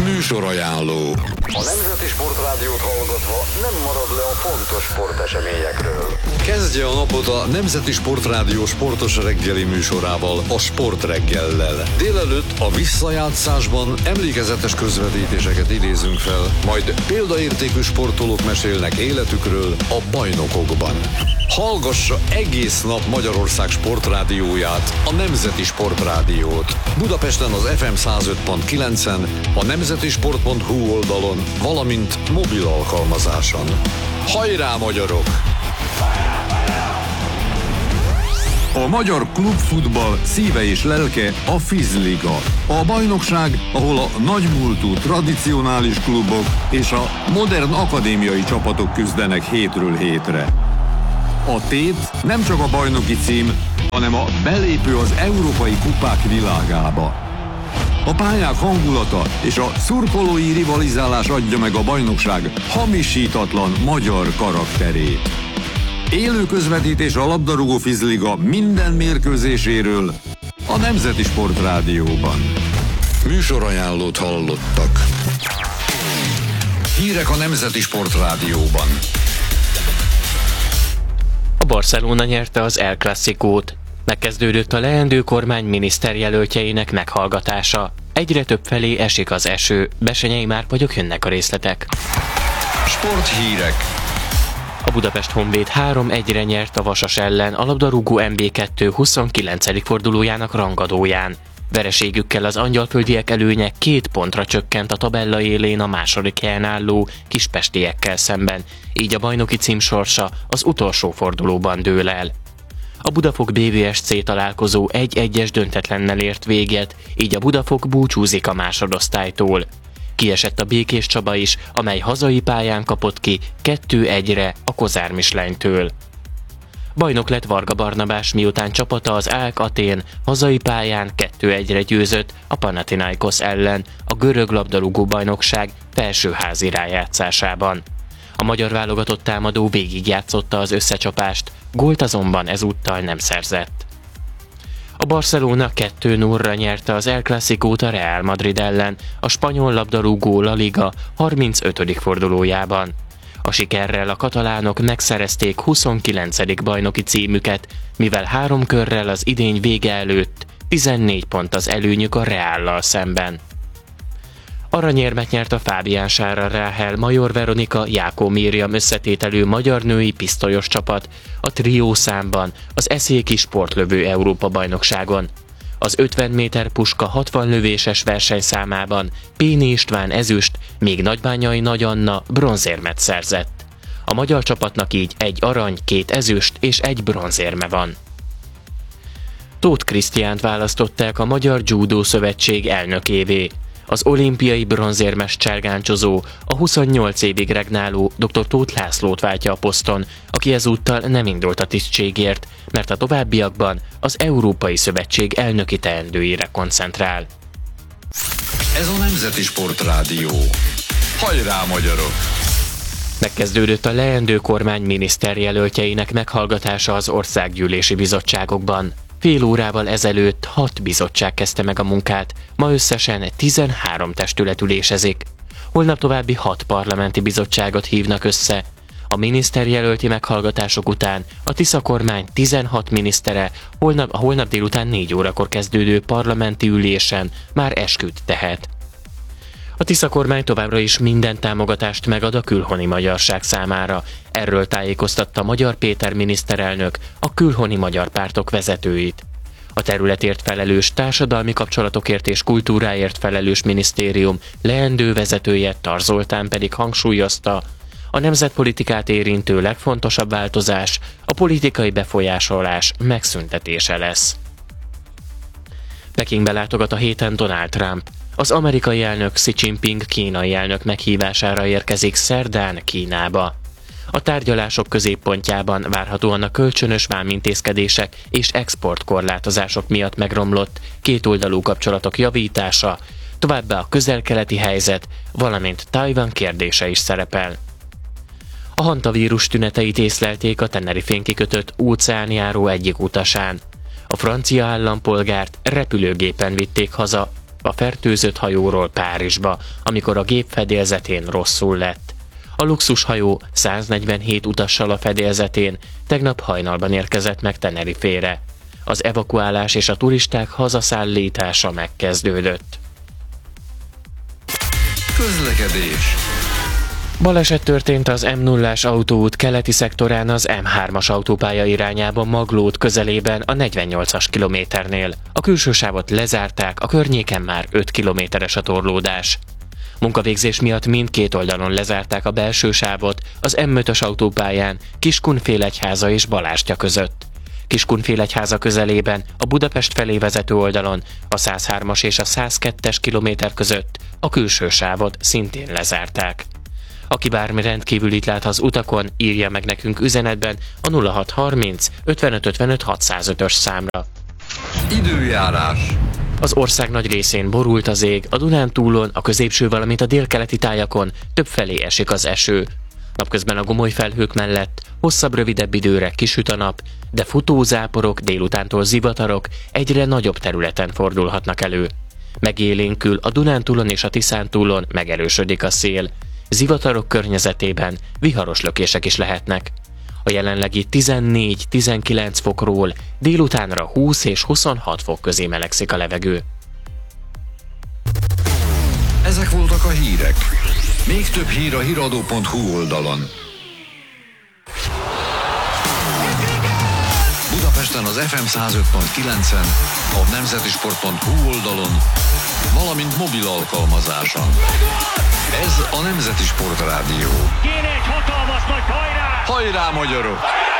Műsorajánló. A Nemzeti Sportrádiót hallgatva nem marad le a fontos sporteseményekről. Kezdje a napot a Nemzeti Sportrádió sportos reggeli műsorával, a Sportreggellel. Délelőtt a visszajátszásban emlékezetes közvetítéseket idézünk fel, majd példaértékű sportolók mesélnek életükről a bajnokokban. Hallgassa egész nap Magyarország sportrádióját, a Nemzeti Sportrádiót. Budapesten az FM 105.9-en, a nemzetisport.hu oldalon, valamint mobil alkalmazáson. Hajrá, magyarok! A magyar klubfutball szíve és lelke a Fizliga. A bajnokság, ahol a nagymúltú tradicionális klubok és a modern akadémiai csapatok küzdenek hétről hétre. A tét nem csak a bajnoki cím, hanem a belépő az európai kupák világába. A pályák hangulata és a szurkolói rivalizálás adja meg a bajnokság hamisítatlan magyar karakterét. Élő közvetítés a labdarúgó Fizliga minden mérkőzéséről a Nemzeti Sportrádióban. Műsorajánlót hallottak. Hírek a Nemzeti Sportrádióban. A Barcelona nyerte az El Clasicót. Megkezdődött a leendő kormány miniszterjelöltjeinek meghallgatása. Egyre több felé esik az eső. Besenyei Márk jönnek a részletek. Sporthírek. A Budapest Honvéd 3-1-re nyert a Vasas ellen a labdarúgó MB2 29. fordulójának rangadóján. Vereségükkel az angyalföldiek előnye 2 pontra csökkent a tabella élén a második helyen álló kispestiekkel szemben, így a bajnoki cím sorsa az utolsó fordulóban dől el. A Budafok BVSC találkozó 1-1-es döntetlennel ért véget, így a Budafok búcsúzik a másodosztálytól. Kiesett a Békés Csaba is, amely hazai pályán kapott ki 2-1-re a Kozár Mislánytől. Bajnok lett Varga Barnabás, miután csapata az AEK Atén hazai pályán 2-1-re győzött a Panathinaikos ellen a görög labdarúgó bajnokság felsőházi rájátszásában. A magyar válogatott támadó végigjátszotta az összecsapást, gólt azonban ezúttal nem szerzett. A Barcelona 2-0-ra nyerte az El Clasicót a Real Madrid ellen a spanyol labdarúgó La Liga 35. fordulójában. A sikerrel a katalánok megszerezték 29. bajnoki címüket, mivel 3 körrel az idény vége előtt 14 pont az előnyük a Reállal szemben. Aranyérmet nyert a Fábián Sára Ráhel, Major Veronika, Jákó Miriam összetételű magyar női pisztolyos csapat a trió számban az eszéki sportlövő Európa-bajnokságon. Az 50 méter puska 60 lövéses versenyszámában Péni István ezüst, míg Nagybányai Nagy Anna bronzérmet szerzett. A magyar csapatnak így 1 arany, 2 ezüst és 1 bronzérme van. Tóth Krisztiánt választották a Magyar Judó Szövetség elnökévé. Az olimpiai bronzérmes cselgáncsozó, a 28 évig regnáló dr. Tóth Lászlót váltja a poszton, aki ezúttal nem indult a tisztségért, mert a továbbiakban az Európai Szövetség elnöki teendőire koncentrál. Ez a Nemzeti Sportrádió. Hajrá, magyarok! Megkezdődött a leendő kormány miniszterjelöltjeinek meghallgatása az országgyűlési bizottságokban. Fél órával ezelőtt 6 bizottság kezdte meg a munkát, ma összesen 13 testület ülésezik. Holnap további 6 parlamenti bizottságot hívnak össze. A miniszterjelölti meghallgatások után a Tisza kormány 16 minisztere a holnap délután 4 órakor kezdődő parlamenti ülésen már esküt tehet. A Tisza kormány továbbra is minden támogatást megad a külhoni magyarság számára. Erről tájékoztatta Magyar Péter miniszterelnök a külhoni magyar pártok vezetőit. A területért felelős, társadalmi kapcsolatokért és kultúráért felelős minisztérium leendő vezetője Tar Zoltán pedig hangsúlyozta, a nemzetpolitikát érintő legfontosabb változás a politikai befolyásolás megszüntetése lesz. Pekingbe látogat a héten Donald Trump. Az amerikai elnök Xi Jinping kínai elnök meghívására érkezik szerdán Kínába. A tárgyalások középpontjában várhatóan a kölcsönös vámintézkedések és exportkorlátozások miatt megromlott kétoldalú kapcsolatok javítása, továbbá a közel-keleti helyzet, valamint Tajvan kérdése is szerepel. A hantavírus tüneteit észlelték a Tenerifén kikötött óceánjáró egyik utasán. A francia állampolgárt repülőgépen vitték haza, a fertőzött hajóról Párizsba, amikor a gép fedélzetén rosszul lett. A luxushajó 147 utassal a fedélzetén tegnap hajnalban érkezett meg Tenerifére. Az evakuálás és a turisták hazaszállítása megkezdődött. Közlekedés. Baleset történt az M0-ás autóút keleti szektorán az M3-as autópálya irányában Maglód közelében a 48-as kilométernél. A külső sávot lezárták, a környéken már 5 kilométeres a torlódás. Munkavégzés miatt mindkét oldalon lezárták a belső sávot az M5-ös autópályán Kiskunfélegyháza és Balástya között. Kiskunfélegyháza közelében a Budapest felé vezető oldalon a 103-as és a 102-es kilométer között a külső sávot szintén lezárták. Aki bármi rendkívülit lát az utakon, írja meg nekünk üzenetben a 0630 55 55 605-ös számra. Időjárás. Az ország nagy részén borult az ég, a Dunántúlon, a középső, valamint a délkeleti tájakon többfelé esik az eső. Napközben a gomoly felhők mellett hosszabb, rövidebb időre kisüt a nap, de futózáporok, délutántól zivatarok egyre nagyobb területen fordulhatnak elő. Megélénkül a Dunántúlon és a Tiszántúlon megerősödik a szél. Zivatarok környezetében viharos lökések is lehetnek. A jelenlegi 14-19 fokról délutánra 20 és 26 fok közé melegszik a levegő. Ezek voltak a hírek. Még több hír a hiradó.hu oldalon. Budapesten az FM 105.9-en, a nemzetisport.hu oldalon, valamint mobil alkalmazáson. Ez a Nemzeti Sport Rádió. Kéne egy hatalmas nagy hajrá! Hajrá, magyarok!